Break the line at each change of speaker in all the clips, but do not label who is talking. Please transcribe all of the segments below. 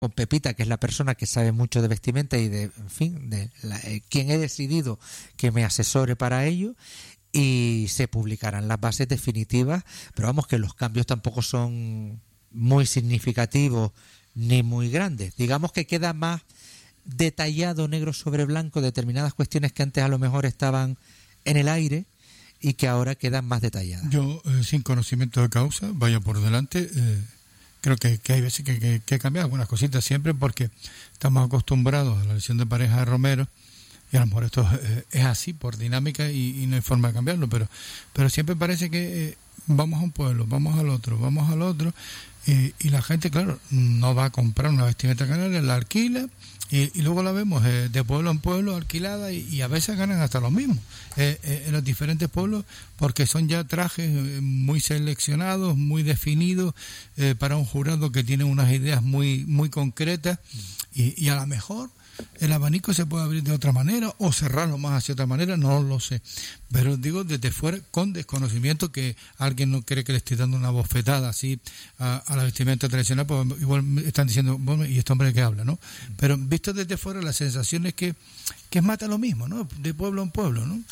con Pepita, que es la persona que sabe mucho de vestimenta y de, en fin, quien he decidido que me asesore para ello, y se publicarán las bases definitivas, pero vamos, que los cambios tampoco son muy significativos ni muy grandes. Digamos que queda más detallado, negro sobre blanco, determinadas cuestiones que antes a lo mejor estaban en el aire y que ahora quedan más detalladas.
Yo, sin conocimiento de causa, vaya por delante, creo que hay veces que cambiar algunas cositas siempre, porque estamos acostumbrados a la elección de pareja de Romero, y a lo mejor esto es así por dinámica y no hay forma de cambiarlo, pero siempre parece que vamos a un pueblo, vamos al otro, y la gente, claro, no va a comprar una vestimenta canaria, la alquila, y luego la vemos de pueblo en pueblo alquilada, y a veces ganan hasta los mismos en los diferentes pueblos, porque son ya trajes muy seleccionados, muy definidos, para un jurado que tiene unas ideas muy, muy concretas, y a lo mejor el abanico se puede abrir de otra manera o cerrarlo más hacia otra manera, no lo sé, pero digo desde fuera, con desconocimiento, que alguien no cree que le esté dando una bofetada así a la vestimenta tradicional, pues igual me están diciendo, bueno, ¿y este hombre de qué habla, no? Pero visto desde fuera, la sensación es que es mata lo mismo, ¿no? De pueblo en pueblo, ¿no?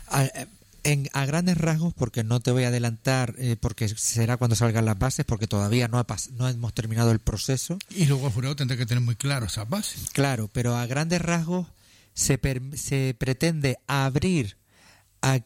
A grandes rasgos, porque no te voy a adelantar, porque será cuando salgan las bases, porque todavía no hemos terminado el proceso.
Y luego el jurado tendrá que tener muy claro esas bases.
Claro, pero a grandes rasgos se pretende abrir a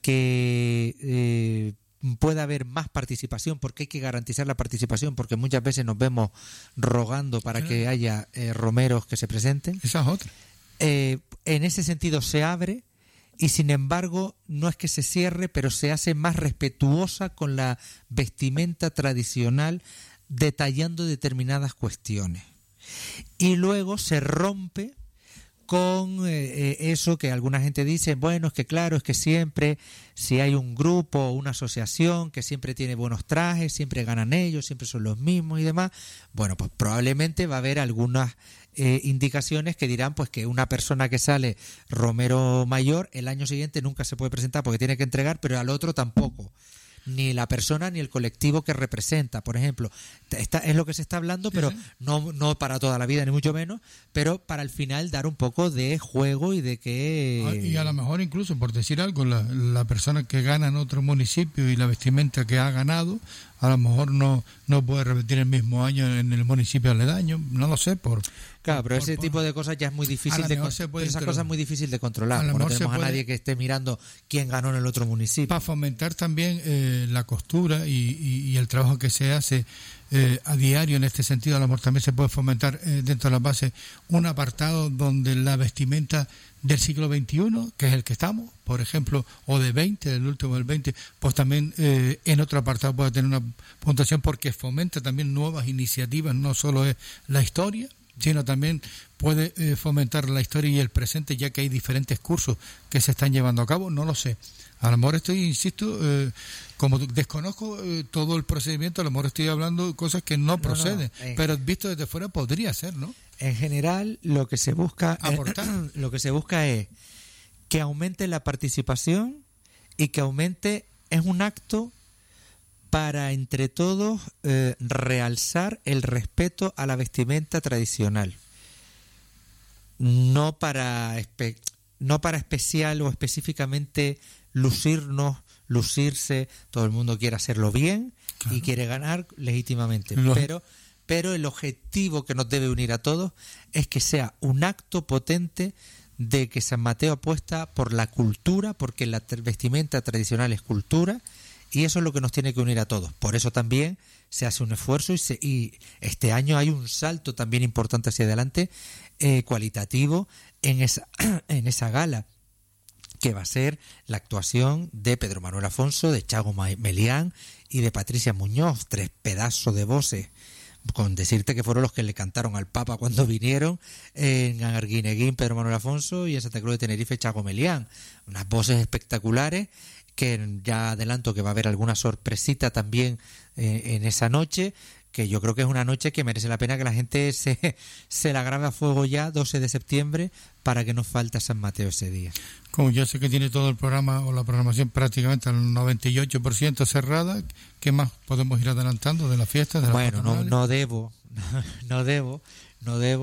que pueda haber más participación, porque hay que garantizar la participación, porque muchas veces nos vemos rogando para que haya romeros que se presenten.
Esa es otra.
En ese sentido se abre. Y sin embargo, no es que se cierre, pero se hace más respetuosa con la vestimenta tradicional, detallando determinadas cuestiones. Y luego se rompe con eso que alguna gente dice, bueno, es que claro, es que siempre, si hay un grupo o una asociación que siempre tiene buenos trajes, siempre ganan ellos, siempre son los mismos y demás, bueno, pues probablemente va a haber algunas indicaciones que dirán pues que una persona que sale Romero Mayor el año siguiente nunca se puede presentar porque tiene que entregar, pero al otro tampoco, ni la persona ni el colectivo que representa, por ejemplo. Es lo que se está hablando, pero no para toda la vida, ni mucho menos, pero para al final dar un poco de juego y de que...
Y a lo mejor incluso, por decir algo, la persona que gana en otro municipio y la vestimenta que ha ganado, a lo mejor no puede repetir el mismo año en el municipio aledaño, no lo sé,
Claro, pero ese tipo de cosas ya es muy difícil esas cosas es muy difícil de controlar, porque no tenemos a nadie que esté mirando quién ganó en el otro municipio.
Para fomentar también la costura y el trabajo que se hace a diario en este sentido, a lo mejor también se puede fomentar dentro de las bases un apartado donde la vestimenta del siglo XXI, que es el que estamos, por ejemplo, o de 20, del último del 20, pues también en otro apartado puede tener una puntuación, porque fomenta también nuevas iniciativas, no solo es la historia, sino también puede fomentar la historia y el presente, ya que hay diferentes cursos que se están llevando a cabo, no lo sé. A lo mejor insisto, como desconozco todo el procedimiento, a lo mejor estoy hablando de cosas que no proceden, pero visto desde fuera podría ser, ¿no?
En general, lo que se busca es que aumente la participación y que aumente, es un acto para entre todos realzar el respeto a la vestimenta tradicional, no para especial o específicamente lucirse. Todo el mundo quiere hacerlo bien, claro, y quiere ganar legítimamente, pero el objetivo que nos debe unir a todos es que sea un acto potente de que San Mateo apuesta por la cultura, porque la vestimenta tradicional es cultura, y eso es lo que nos tiene que unir a todos. Por eso también se hace un esfuerzo y este año hay un salto también importante hacia adelante, cualitativo, en esa gala, que va a ser la actuación de Pedro Manuel Afonso, de Chago Melián y de Patricia Muñoz, 3 pedazos de voces, con decirte que fueron los que le cantaron al Papa cuando vinieron, en Arguineguín Pedro Manuel Afonso y en Santa Cruz de Tenerife Chago Melián. Unas voces espectaculares, que ya adelanto que va a haber alguna sorpresita también en esa noche, que yo creo que es una noche que merece la pena que la gente se la grabe a fuego ya, 12 de septiembre, para que no falte a San Mateo ese día.
Como ya sé que tiene todo el programa o la programación prácticamente al 98% cerrada, ¿qué más podemos ir adelantando de la fiesta? De la
bueno, no debo no debo